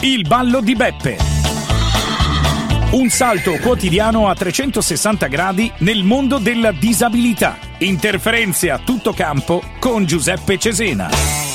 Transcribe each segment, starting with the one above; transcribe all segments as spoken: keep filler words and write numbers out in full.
Il ballo di Beppe. Un salto quotidiano a trecentosessanta gradi nel mondo della disabilità. Interferenze a tutto campo con Giuseppe Cesena.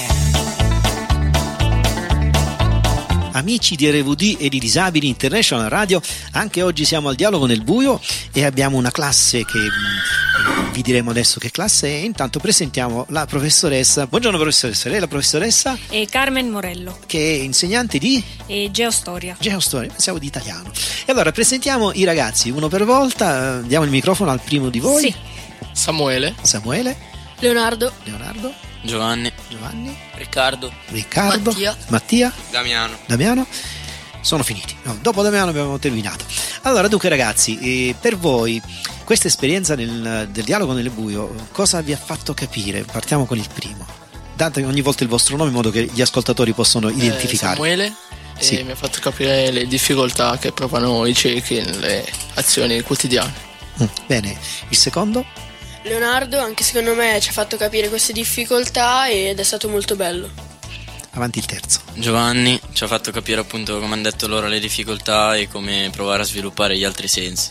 Amici di R V D e di Disabili International Radio, anche oggi siamo al dialogo nel buio e abbiamo una classe che mh, vi diremo adesso che classe è. Intanto presentiamo la professoressa. Buongiorno professoressa, lei è la professoressa? E Carmen Morello, che è insegnante di? E Geostoria. Geostoria, pensiamo di italiano. E allora presentiamo i ragazzi uno per volta, diamo il microfono al primo di voi. Sì. Samuele. Samuele. Leonardo. Leonardo. Giovanni. Giovanni. Riccardo. Riccardo. Mattia. Mattia. Damiano. Damiano. Sono finiti. No, dopo Damiano abbiamo terminato. Allora, dunque ragazzi, eh, per voi questa esperienza nel, del dialogo nel buio, cosa vi ha fatto capire? Partiamo con il primo. Date ogni volta il vostro nome in modo che gli ascoltatori possano identificare. Eh, Samuele. Sì. E mi ha fatto capire le difficoltà che provano i ciechi nelle azioni quotidiane. Mm, bene, il secondo? Leonardo, anche secondo me ci ha fatto capire queste difficoltà ed è stato molto bello. Avanti il terzo. Giovanni ci ha fatto capire appunto, come hanno detto loro, le difficoltà e come provare a sviluppare gli altri sensi.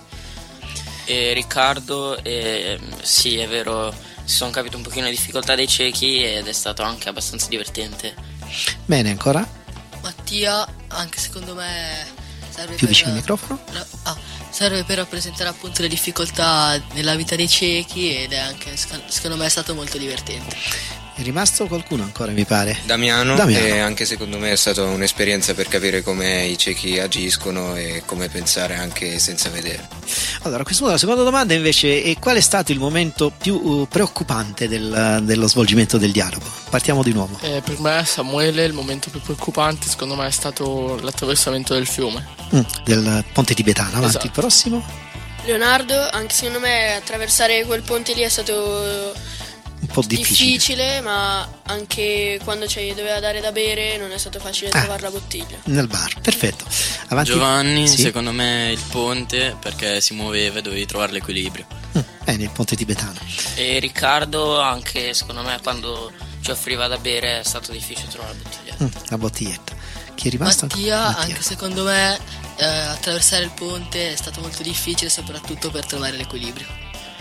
E Riccardo, eh, sì, è vero, si sono capite un pochino le difficoltà dei ciechi ed è stato anche abbastanza divertente. Bene, ancora? Mattia, anche secondo me serve più per, vicino al microfono. Ah, serve per rappresentare appunto le difficoltà nella vita dei ciechi ed è anche, secondo me, è stato molto divertente. È rimasto qualcuno ancora, mi pare? Damiano, Damiano. E anche secondo me è stata un'esperienza per capire come i ciechi agiscono e come pensare anche senza vedere. Allora, a questo punto la seconda domanda invece è: qual è stato il momento più uh, preoccupante del, dello svolgimento del dialogo? Partiamo di nuovo. Eh, per me, Samuele, il momento più preoccupante secondo me è stato l'attraversamento del fiume. Mm, del ponte tibetano. Avanti, Esatto. Il prossimo? Leonardo, anche secondo me attraversare quel ponte lì è stato Un po' difficile. difficile, ma anche quando ci doveva dare da bere non è stato facile Ah. trovare la bottiglia. Nel bar, perfetto. Avanti. Giovanni, Sì. secondo me il ponte, perché si muoveva e dovevi trovare l'equilibrio. Mm, bene, il ponte tibetano. E Riccardo, anche secondo me, quando ci offriva da bere è stato difficile trovare la bottiglia. Mm, la bottiglietta. Chi è rimasto? Mattia, Mattia. anche secondo me eh, attraversare il ponte è stato molto difficile, soprattutto per trovare l'equilibrio.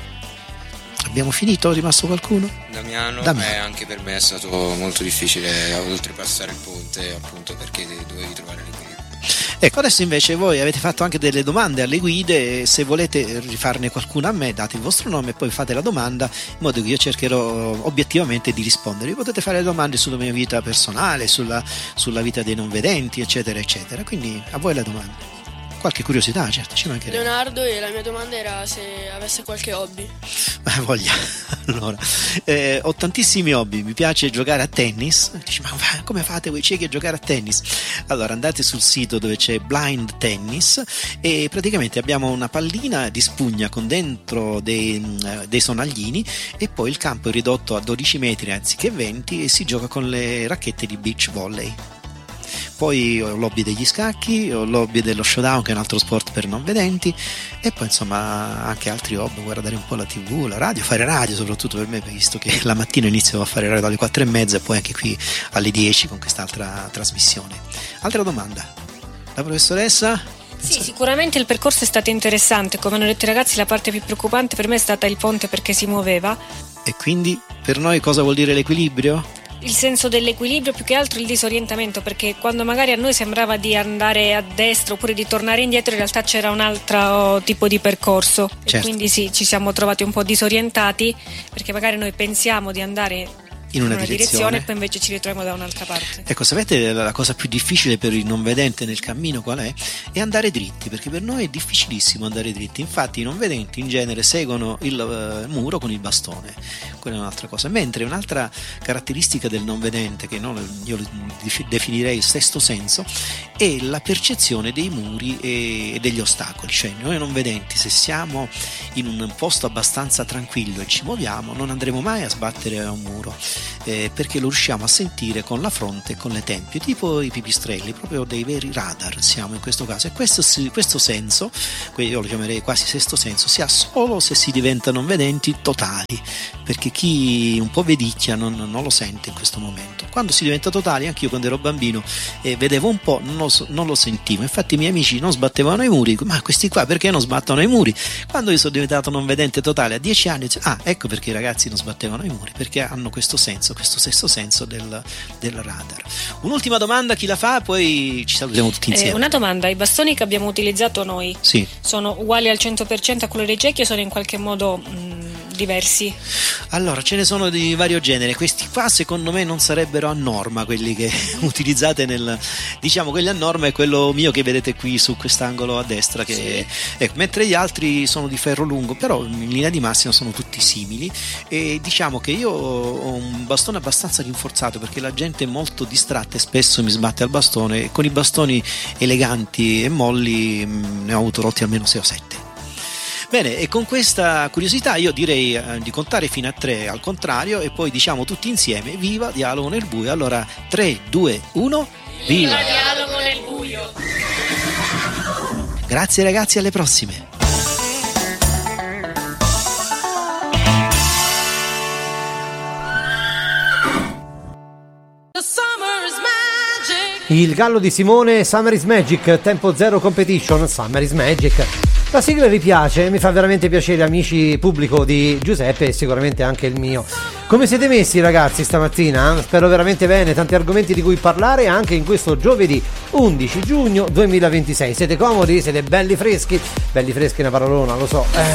Abbiamo finito? È rimasto qualcuno? Damiano, Damiano. Eh, anche per me è stato molto difficile oltrepassare il ponte, appunto perché dovevi trovare l'equilibrio. Ecco, adesso invece voi avete fatto anche delle domande alle guide, e se volete rifarne qualcuna a me date il vostro nome e poi fate la domanda in modo che io cercherò obiettivamente di rispondere. Potete fare domande sulla mia vita personale, sulla, sulla vita dei non vedenti, eccetera eccetera, quindi a voi le domande. Qualche curiosità, certo, ci mancherebbe. Leonardo, e la mia domanda era se avesse qualche hobby. Ma voglia. Allora, eh, ho tantissimi hobby, mi piace giocare a tennis. Dici, ma come fate voi ciechi a giocare a tennis? Allora andate sul sito dove c'è Blind Tennis e praticamente abbiamo una pallina di spugna con dentro dei, dei sonaglini e poi il campo è ridotto a dodici metri anziché venti e si gioca con le racchette di beach volley. Poi ho l'hobby degli scacchi, ho l'hobby dello showdown, che è un altro sport per non vedenti, e poi insomma anche altri hobby, guardare un po' la tv, la radio, fare radio soprattutto per me, visto che la mattina inizio a fare radio alle quattro e mezza e poi anche qui alle dieci con quest'altra trasmissione. Altra domanda? La professoressa? Sì, sicuramente il percorso è stato interessante. Come hanno detto i ragazzi, la parte più preoccupante per me è stata il ponte, perché si muoveva. E quindi per noi cosa vuol dire l'equilibrio? Il senso dell'equilibrio, più che altro il disorientamento, perché quando magari a noi sembrava di andare a destra oppure di tornare indietro, in realtà c'era un altro tipo di percorso. Certo. E quindi sì, ci siamo trovati un po' disorientati, perché magari noi pensiamo di andare in una, una direzione. direzione e poi invece ci ritroviamo da un'altra parte. Ecco, sapete la cosa più difficile per il non vedente nel cammino qual è? È andare dritti, perché per noi è difficilissimo andare dritti. Infatti i non vedenti in genere seguono il uh, muro con il bastone, quella è un'altra cosa. Mentre un'altra caratteristica del non vedente, che non, io definirei il sesto senso, è la percezione dei muri e degli ostacoli. Cioè noi non vedenti, se siamo in un posto abbastanza tranquillo e ci muoviamo, non andremo mai a sbattere a un muro. eh, perché lo riusciamo a sentire con la fronte e con le tempie, tipo i pipistrelli, proprio dei veri radar siamo in questo caso. E questo, questo senso, io lo chiamerei quasi sesto senso, si ha solo se si diventa non vedenti totali, perché chi un po' vedicchia non, non lo sente in questo momento. Quando si diventa totali, anche io quando ero bambino eh, vedevo un po', non lo, non lo sentivo, infatti i miei amici non sbattevano i muri, ma questi qua perché non sbattono i muri? Quando io sono diventato non vedente totale a dieci anni, ah, ecco perché i ragazzi non sbattevano i muri, perché hanno questo senso, questo sesto senso del, del radar. Un'ultima domanda, chi la fa? Poi ci salutiamo tutti insieme. Eh, una domanda, i bastoni che abbiamo utilizzato noi sì. sono uguali al cento per cento a quelli dei ciechi o sono in qualche modo mh, diversi? Allora, ce ne sono di vario genere, questi qua secondo me non sarebbero a norma, quelli che utilizzate nel, diciamo quelli a norma è quello mio che vedete qui su quest'angolo a destra, che sì. ecco, mentre gli altri sono di ferro lungo, però in linea di massima sono tutti simili, e diciamo che io ho un bastone abbastanza rinforzato perché la gente è molto distratta e spesso mi sbatte al bastone, e con i bastoni eleganti e molli mh, ne ho avuto rotti almeno sei o sette. Bene, e con questa curiosità io direi eh, di contare fino a tre al contrario e poi diciamo tutti insieme viva Dialogo nel buio. Allora tre, due, uno, viva, viva Dialogo nel buio. Grazie ragazzi, alle prossime. Il gallo di Simone, Summer is Magic, Tempo Zero Competition, Summer is Magic. La sigla vi piace, mi fa veramente piacere, amici, pubblico di Giuseppe e sicuramente anche il mio. Come siete messi ragazzi stamattina? Spero veramente bene, tanti argomenti di cui parlare anche in questo giovedì undici giugno duemilaventisei. Siete comodi? Siete belli freschi? Belli freschi è una parolona, lo so. Eh,